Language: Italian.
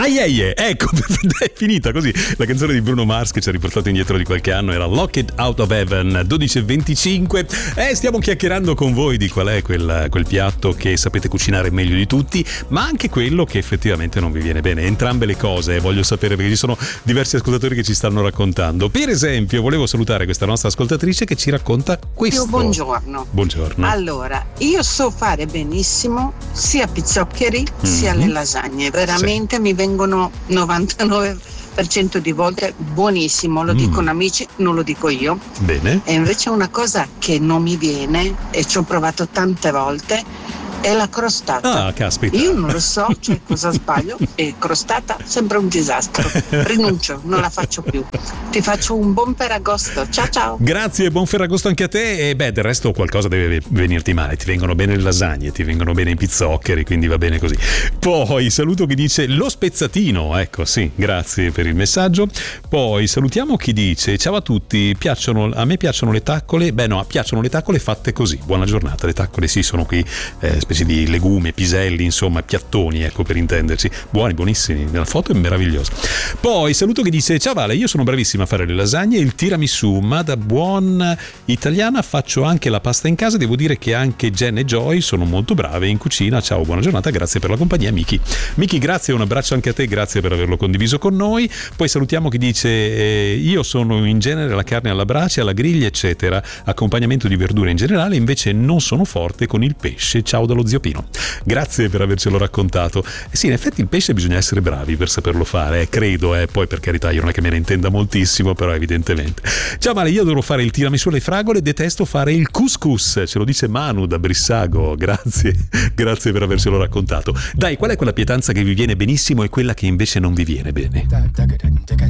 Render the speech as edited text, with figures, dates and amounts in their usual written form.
Ecco, è finita così. La canzone di Bruno Mars che ci ha riportato indietro di qualche anno era Locked Out of Heaven, 12:25. Stiamo chiacchierando con voi di qual è quel piatto che sapete cucinare meglio di tutti, ma anche quello che effettivamente non vi viene bene. Entrambe le cose, voglio sapere, perché ci sono diversi ascoltatori che ci stanno raccontando. Per esempio, volevo salutare questa nostra ascoltatrice che ci racconta questo. Buongiorno. Allora, io so fare benissimo sia pizzoccheri sia le lasagne. Veramente mi vengono 99% di volte buonissimo. Lo dicono amici, non lo dico io. Bene. E invece una cosa che non mi viene, e ci ho provato tante volte, è la crostata. Ah, caspita. Io non lo so, cioè cosa sbaglio, e crostata sempre un disastro. Rinuncio, non la faccio più. Ti faccio un buon Ferragosto. Ciao. Grazie, buon Ferragosto anche a te. E del resto qualcosa deve venirti male. Ti vengono bene le lasagne, ti vengono bene i pizzoccheri, quindi va bene così. Poi saluto chi dice lo spezzatino. Ecco, sì, grazie per il messaggio. Poi salutiamo chi dice ciao a tutti, a me piacciono le taccole. Piacciono le taccole fatte così. Buona giornata. Le taccole sì, sono qui specie di legume, piselli, insomma piattoni, ecco, per intenderci, buonissimi, nella foto è meraviglioso. Poi saluto chi dice ciao Vale, io sono bravissima a fare le lasagne e il tiramisù, ma da buon italiana faccio anche la pasta in casa. Devo dire che anche Jen e Joy sono molto brave in cucina. Ciao, buona giornata, grazie per la compagnia. Miki, grazie, un abbraccio anche a te, grazie per averlo condiviso con noi. Poi salutiamo chi dice io sono in genere la carne alla brace, alla griglia eccetera, accompagnamento di verdure in generale, invece non sono forte con il pesce. Ciao dallo zio Pino, grazie per avercelo raccontato. Sì, in effetti il pesce bisogna essere bravi per saperlo fare, credo, poi per carità io non è che me ne intenda moltissimo, però evidentemente. Ciao Male, io adoro fare il tiramisù alle fragole, detesto fare il couscous, ce lo dice Manu da Brissago. Grazie per avercelo raccontato. Dai, qual è quella pietanza che vi viene benissimo e quella che invece non vi viene bene?